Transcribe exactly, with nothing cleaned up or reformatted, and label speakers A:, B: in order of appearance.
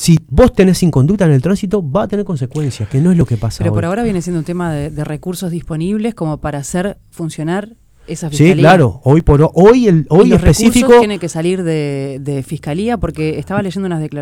A: si vos tenés inconducta en el tránsito, va a tener consecuencias, que no es lo que pasa
B: Pero
A: hoy.
B: por ahora viene siendo un tema de, de recursos disponibles como para hacer funcionar esa fiscalía.
A: Sí, claro, hoy por hoy, el, hoy
B: y los
A: específico...
B: recursos tienen que salir de, de fiscalía, porque estaba leyendo unas declaraciones